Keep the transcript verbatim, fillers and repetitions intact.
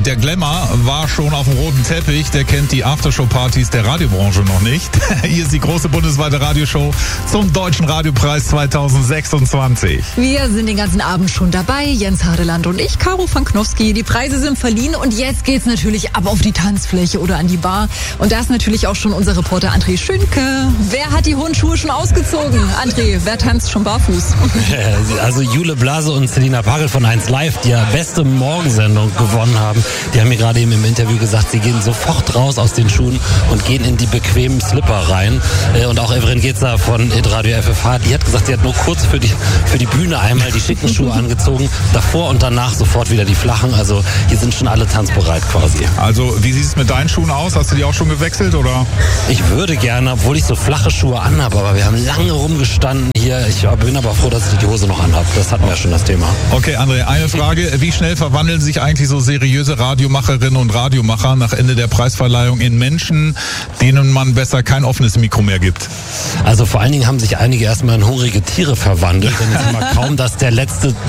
der Glamour war schon auf dem roten Teppich, der kennt die Aftershow-Partys der Radiobranche noch nicht. Hier ist die große bundesweite Radioshow zum Deutschen Radiopreis zweitausendsechsundzwanzig. Wir sind den ganzen Abend schon dabei, Jens Hadeland und ich, Caro Fanknowski. Die Preise sind verliehen und jetzt geht's natürlich ab auf die Tanzfläche oder an die Bar. Und da ist natürlich auch schon unser Reporter André Schünke. Wer hat die Hundschuhe schon ausgezogen? André, wer tanzt schon barfuß? Also Jule Blase und Selina Pagel von eins Live, die ja beste Morgensendung gewonnen haben, die haben mir gerade eben im Interview gesagt, sie gehen sofort raus aus den Schuhen und gehen in die bequemen Slipper rein. Und auch Evren Getzer von Radio F F H, die hat gesagt, sie hat nur kurz für die, für die Bühne einmal die schicken Schuhe angezogen, davor und danach sofort wieder die flachen. Also hier sind schon alle tanzbereit quasi. Also wie sieht es mit deinen Schuhen aus? Hast du die auch schon gewechselt oder? Ich würde gerne, obwohl ich so flache Schuhe anhabe, aber wir haben lange rumgestanden hier. Ich bin aber froh, dass ich die Hose noch anhabe. Das hatten wir ja schon das Thema. Okay, André, eine Frage. Wie schnell verwandeln sich eigentlich so seriöse Radiomacherinnen und Radiomacher nach Ende der Preisverleihung in Menschen, denen man besser kein offenes Mikro mehr gibt? Also vor allen Dingen haben sich einige erstmal in hungrige Tiere verwandelt. Denn es ist immer kaum, dass der letzte